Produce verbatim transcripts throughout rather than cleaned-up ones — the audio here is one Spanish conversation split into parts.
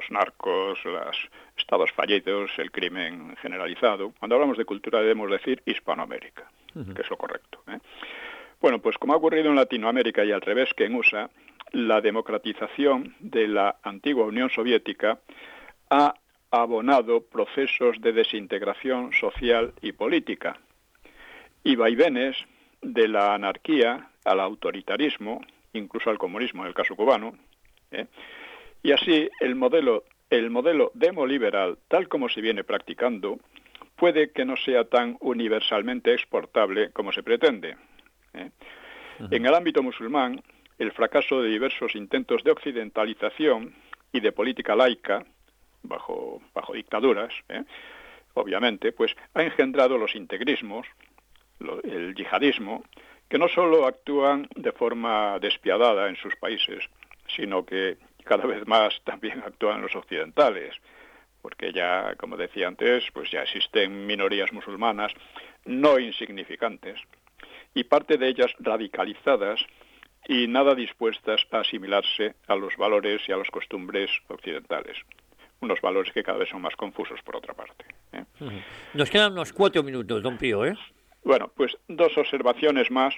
los narcos, los estados fallidos, el crimen generalizado. Cuando hablamos de cultura debemos decir Hispanoamérica, uh-huh. que es lo correcto, ¿eh? Bueno, pues como ha ocurrido en Latinoamérica y al revés que en U S A, la democratización de la antigua Unión Soviética ha abonado procesos de desintegración social y política y vaivenes de la anarquía al autoritarismo, incluso al comunismo en el caso cubano, ¿eh? Y así el modelo, el modelo demoliberal, tal como se viene practicando, puede que no sea tan universalmente exportable como se pretende, ¿eh? Uh-huh. En el ámbito musulmán, el fracaso de diversos intentos de occidentalización y de política laica, bajo, bajo dictaduras, ¿eh? obviamente, pues ha engendrado los integrismos, lo, el yihadismo, que no solo actúan de forma despiadada en sus países, sino que cada vez más también actúan los occidentales, porque ya, como decía antes, pues ya existen minorías musulmanas no insignificantes, y parte de ellas radicalizadas y nada dispuestas a asimilarse a los valores y a las costumbres occidentales. Unos valores que cada vez son más confusos, por otra parte, ¿eh? Uh-huh. Nos quedan unos cuatro minutos, don Pío, ¿eh? Bueno, pues dos observaciones más.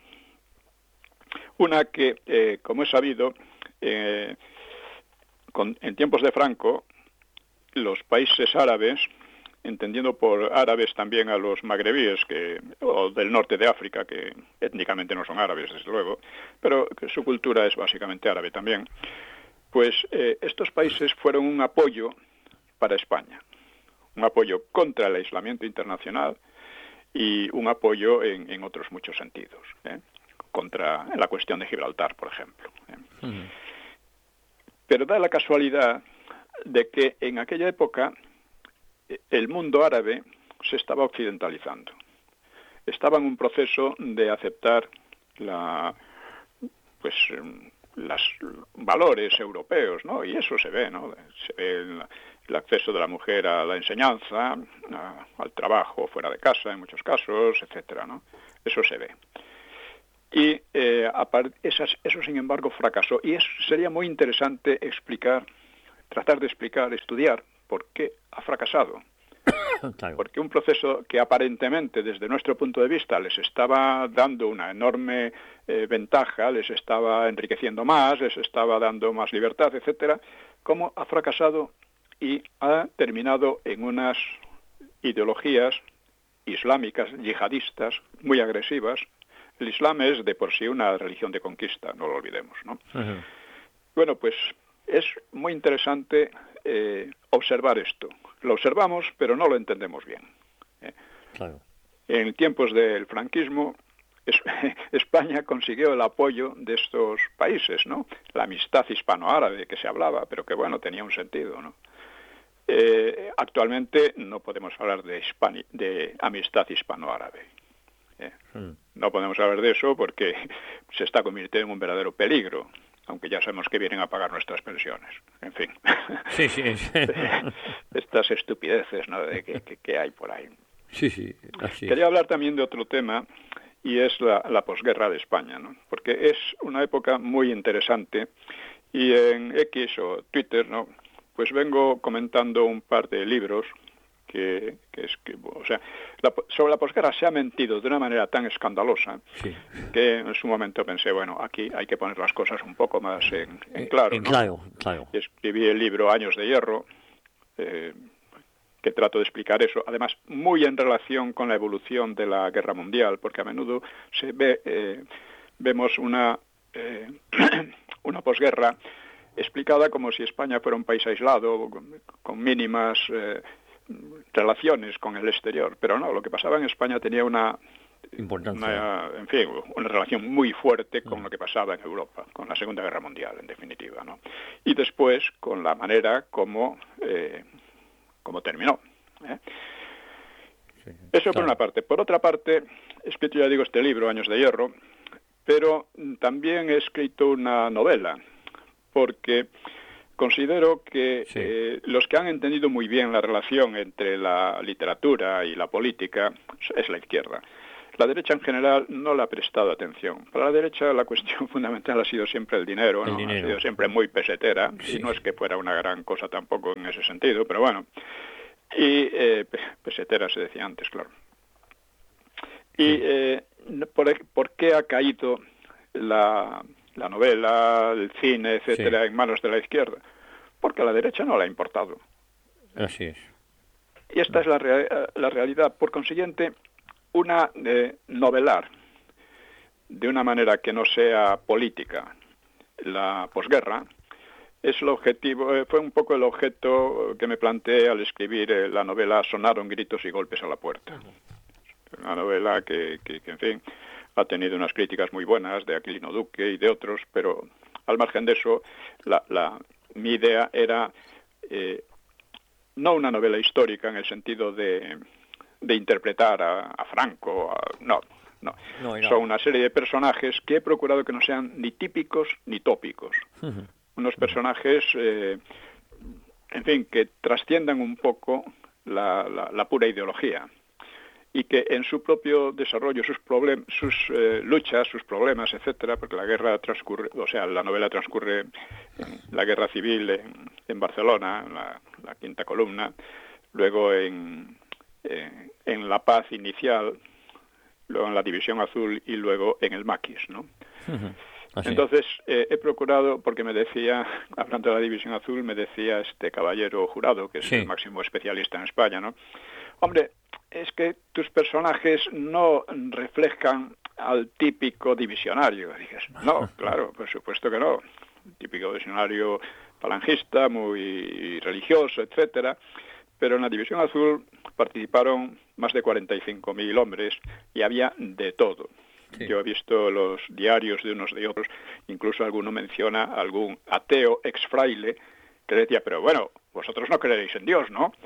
Una que, eh, como es sabido, eh, con, en tiempos de Franco, los países árabes, entendiendo por árabes también a los magrebíes que, o del norte de África, que étnicamente no son árabes, desde luego, pero que su cultura es básicamente árabe también, pues eh, estos países fueron un apoyo para España, un apoyo contra el aislamiento internacional y un apoyo en, en otros muchos sentidos, ¿eh? Contra la cuestión de Gibraltar, por ejemplo, ¿eh? Uh-huh. Pero da la casualidad de que en aquella época el mundo árabe se estaba occidentalizando. Estaba en un proceso de aceptar la, pues, los valores europeos, ¿no? Y eso se ve, ¿no? Se ve el, el acceso de la mujer a la enseñanza, a, al trabajo fuera de casa, en muchos casos, etcétera, ¿no? Eso se ve. Y eh, esas, eso, sin embargo, fracasó. Y es, sería muy interesante explicar, tratar de explicar, estudiar por qué ha fracasado. Porque un proceso que aparentemente, desde nuestro punto de vista, les estaba dando una enorme eh, ventaja, les estaba enriqueciendo más, les estaba dando más libertad, etcétera, cómo ha fracasado y ha terminado en unas ideologías islámicas, yihadistas, muy agresivas. El Islam es de por sí una religión de conquista, no lo olvidemos, ¿no? Uh-huh. Bueno, pues es muy interesante eh, observar esto. Lo observamos, pero no lo entendemos bien, ¿eh? Claro. En tiempos del franquismo, es, España consiguió el apoyo de estos países, ¿no? La amistad hispano-árabe que se hablaba, pero que, bueno, tenía un sentido, ¿no? Eh, actualmente no podemos hablar de, hispani- de amistad hispano-árabe, ¿eh? Hmm. No podemos hablar de eso porque se está convirtiendo en un verdadero peligro, aunque ya sabemos que vienen a pagar nuestras pensiones. En fin. Sí, sí. sí. Estas estupideces, ¿no?, de que, que, que hay por ahí. Sí, sí. Así Quería es. hablar también de otro tema, y es la, la posguerra de España, ¿no? Porque es una época muy interesante, y en X o Twitter, ¿no?, pues vengo comentando un par de libros que, que escribo. O sea, la, sobre la posguerra se ha mentido de una manera tan escandalosa, sí, que en su momento pensé, bueno, aquí hay que poner las cosas un poco más en, en claro, en ¿no? claro, claro. Y escribí el libro Años de Hierro, eh, que trato de explicar eso, además muy en relación con la evolución de la guerra mundial, porque a menudo se ve, eh, vemos una, eh, una posguerra explicada como si España fuera un país aislado, con, con mínimas eh, relaciones con el exterior, pero no, lo que pasaba en España tenía una, una, en fin, una relación muy fuerte con mm. lo que pasaba en Europa, con la Segunda Guerra Mundial, en definitiva, ¿no? Y después con la manera como, eh, como terminó, ¿eh? Sí, Eso claro. Por una parte. Por otra parte, he escrito, ya digo, este libro, Años de Hierro, pero también he escrito una novela, porque considero que sí. eh, los que han entendido muy bien la relación entre la literatura y la política es la izquierda. la derecha en general no le ha prestado atención. Para la derecha la cuestión fundamental ha sido siempre el dinero, el ¿no? dinero. Ha sido siempre muy pesetera, Sí. y no es que fuera una gran cosa tampoco en ese sentido, pero bueno. Y eh, pesetera se decía antes, claro. Y eh, ¿por, ¿por qué ha caído la, la novela, el cine, etcétera, sí. en manos de la izquierda? Porque a la derecha no le ha importado. Así es. Y esta es la, rea- la realidad. Por consiguiente, una eh, novelar de una manera que no sea política la posguerra es el objetivo, eh, fue un poco el objeto que me planteé al escribir eh, la novela Sonaron gritos y golpes a la puerta. Una novela que, que, que, en fin, ha tenido unas críticas muy buenas de Aquilino Duque y de otros, pero al margen de eso, la, la, mi idea era eh, no una novela histórica en el sentido de, de interpretar a, a Franco, a, no, no. no, no. Son una serie de personajes que he procurado que no sean ni típicos ni tópicos. Uh-huh. Unos personajes, eh, en fin, que trasciendan un poco la, la, la pura ideología y que en su propio desarrollo, sus problem- sus eh, luchas, sus problemas, etcétera, porque la guerra transcurre, o sea, la novela transcurre en la guerra civil en, en Barcelona, en la, la quinta columna, luego en, eh, en la paz inicial, luego en la División Azul y luego en el Maquis, ¿no? Uh-huh. Así. Entonces, eh, he procurado, porque me decía, hablando de la División Azul, me decía este caballero Jurado, que es sí. el máximo especialista en España, ¿no? Hombre, es que tus personajes no reflejan al típico divisionario. Dices, no, claro, por supuesto que no. Típico divisionario falangista, muy religioso, etcétera. Pero en la División Azul participaron más de cuarenta y cinco mil hombres y había de todo. Sí. Yo he visto los diarios de unos de otros, incluso alguno menciona algún ateo ex-fraile que decía, pero bueno, vosotros no creéis en Dios, ¿no?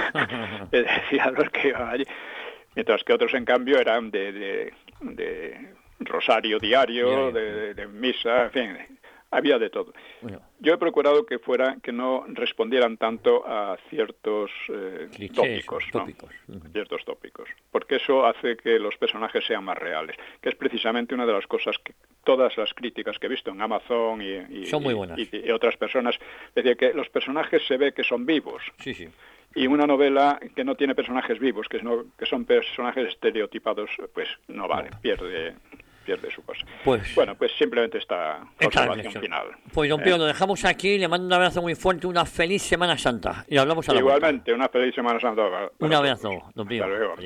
Es decir, a los que iban allí. Mientras que otros, en cambio, eran de, de, de rosario diario, de, de, de misa, en fin, había de todo. Bueno. Yo he procurado que fuera, que no respondieran tanto a ciertos eh, Clichés, tópicos, ¿no? tópicos. Uh-huh. Ciertos tópicos, porque eso hace que los personajes sean más reales, que es precisamente una de las cosas que todas las críticas que he visto en Amazon y, y, son muy buenas. y, y otras personas, decía que los personajes se ve que son vivos. Sí, sí. Y una novela que no tiene personajes vivos, que, no, que son personajes estereotipados, pues no vale, pierde... pierde su cosa. Pues, bueno, pues simplemente esta observación final. Pues don Pío, ¿eh? Lo dejamos aquí, le mando un abrazo muy fuerte, una feliz Semana Santa y hablamos a la Igualmente, vuelta. Una feliz Semana Santa. Para, para un abrazo, todos. don Pío. Hasta luego.